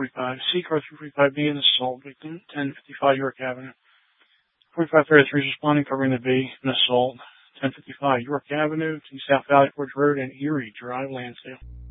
1045. C, car 345B, an assault victim, 1055 York Avenue. 4533 is responding, covering the B, an assault, 1055 York Avenue to South Valley Forge Road and Erie Drive, Lansdale.